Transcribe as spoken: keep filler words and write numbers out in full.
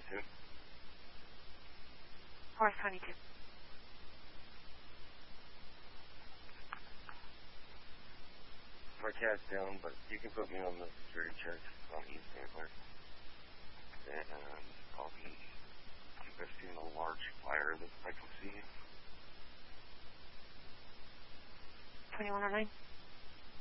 twenty-two. Horse twenty-two. My cat's down, but you can put me on the security check on East Antler. And I'll be investigating a large fire that I can see. twenty-one oh nine.